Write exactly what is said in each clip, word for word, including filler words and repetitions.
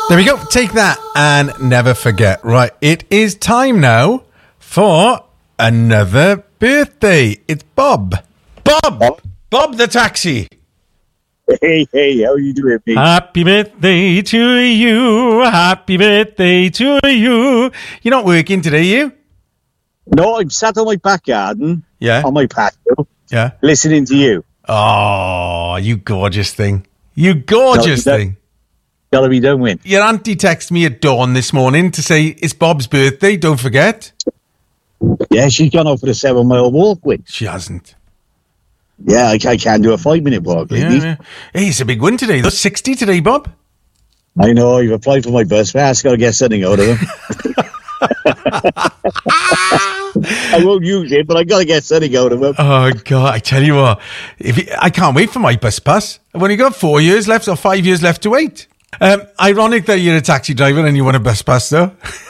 There we go. Take that and never forget. Right, it is time now for another birthday. It's Bob. Bob. Bob the taxi. Hey, hey, how are you doing, mate? Happy birthday to you. Happy birthday to you. You're not working today, you? No, I'm sat on my back garden. Yeah. On my patio. Yeah. Listening to you. Oh, you gorgeous thing. You gorgeous Gotta be thing. Gotta be done with. Your auntie texted me at dawn this morning to say it's Bob's birthday, don't forget. Yeah, she's gone out for a seven mile walk with. She hasn't. Yeah, I, I can't do a five minute walk. Yeah, Ladies. yeah. Hey, it's a big win today. That's sixty today, Bob. I know, you've applied for my bus pass. Gotta get something out of them. I won't use it, but I gotta get something out of them. Oh, God, I tell you what. If you, I can't wait for my bus pass. I've only got four years left or five years left to wait. Um, ironic that you're a taxi driver and you want a bus pass, though.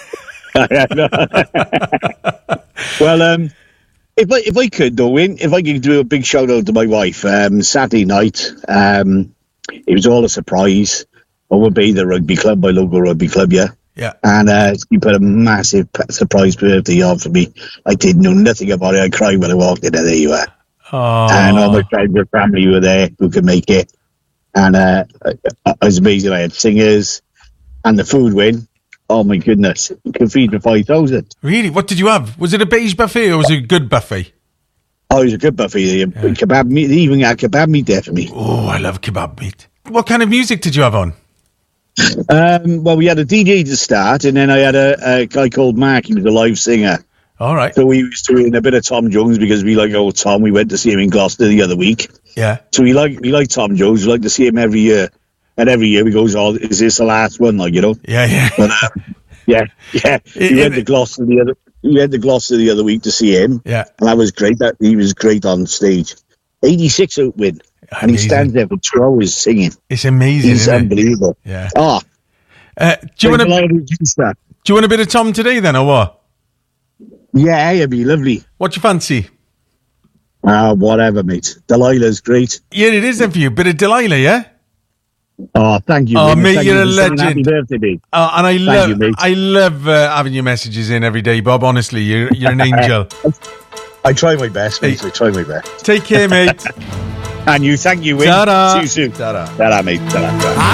Well, um, if I if I could, though, Win, if I could do a big shout out to my wife, um, Saturday night, um, it was all a surprise. I would be the rugby club, my local rugby club, yeah. Yeah. And uh, she put a massive p- surprise birthday on for me. I didn't know nothing about it. I cried when I walked in, and there you are. Oh. And all my friends and family were there who could make it. And uh, it was amazing. I had singers and the food win. Oh, my goodness. You could feed for five thousand. Really? What did you have? Was it a beige buffet or was it a good buffet? Oh, it was a good buffet. They, yeah. Kebab meat. They even had kebab meat there for me. Oh, I love kebab meat. What kind of music did you have on? Um, well, we had a D J to start, and then I had a, a guy called Mark. He was a live singer. All right. So we was doing a bit of Tom Jones because we like old Tom. We went to see him in Gloucester the other week. Yeah. So we like we like Tom Jones. We like to see him every year. And every year we goes, oh, is this the last one? Like, you know? Yeah, yeah. But, um, yeah, yeah. It, we it, went to Gloucester the other we went to Gloucester the other week to see him. Yeah. And that was great. That he was great on stage. eighty-six out win. Amazing. And he stands there for two hours singing. It's amazing. He's isn't unbelievable. It? Yeah. Oh. Uh, do you want a do Do you want a bit of Tom today then, or what? Yeah, it'd be lovely. What you fancy? Ah, uh, whatever, mate. Delilah's great. Yeah, it is then for you. Bit of Delilah, yeah. Oh, thank you. Oh, mate, mate, thank you're you a for saying legend. Happy birthday, mate. Oh, and I Thank love, you, mate. I love uh, having your messages in every day, Bob. Honestly, you're you're an angel. I try my best, mate. Hey. I try my best. Take care, mate. And you, thank you, Win. Ta-da. See you soon. Ta-da. Ta-da, mate. Ta-da. Ta-da.